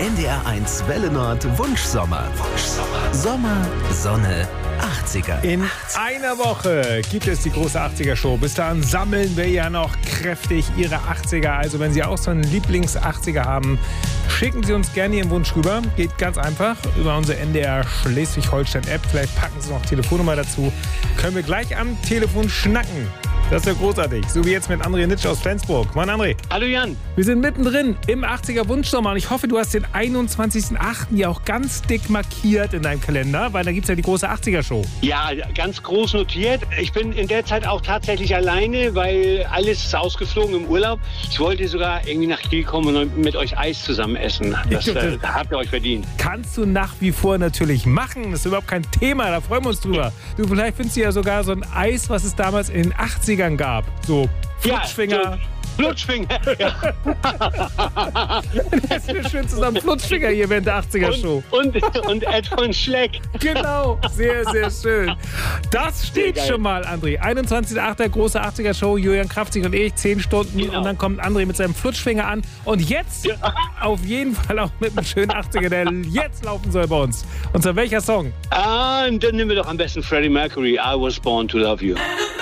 NDR1 Welle Nord Wunschsommer. Sommer, Sonne, 80er. In einer Woche gibt es die große 80er-Show. Bis dahin sammeln wir ja noch kräftig Ihre 80er. Also wenn Sie auch so einen Lieblings-80er haben, schicken Sie uns gerne Ihren Wunsch rüber. Geht ganz einfach über unsere NDR Schleswig-Holstein-App. Vielleicht packen Sie noch Telefonnummer dazu. Können wir gleich am Telefon schnacken. Das ist ja großartig. So wie jetzt mit André Nitsch aus Flensburg. Moin André. Hallo Jan. Wir sind mittendrin im 80er Wunschsommer und ich hoffe, du hast den 21.08. ja auch ganz dick markiert in deinem Kalender, weil da gibt es ja die große 80er-Show. Ja, ganz groß notiert. Ich bin in der Zeit auch tatsächlich alleine, weil alles ist ausgeflogen im Urlaub. Ich wollte sogar irgendwie nach Kiel kommen und mit euch Eis zusammen essen. Das habt ihr euch verdient. Kannst du nach wie vor natürlich machen. Das ist überhaupt kein Thema, da freuen wir uns drüber. Du, vielleicht findest du ja sogar so ein Eis, was es damals in den 80ern gab. So Flutschfinger. Ja, Flutschfinger, ja. Das ist schön zusammen. Flutschfinger hier während der 80er-Show. Und Ed von Schleck. Genau, sehr, sehr schön. Das steht schon mal, André. 21.08. große 80er-Show, Julian Kraftzig und ich, 10 Stunden. Genau. Und dann kommt André mit seinem Flutschfinger an. Und jetzt auf jeden Fall auch mit einem schönen 80er, der jetzt laufen soll bei uns. Und zwar welcher Song? Dann nehmen wir doch am besten Freddie Mercury, I Was Born to Love You.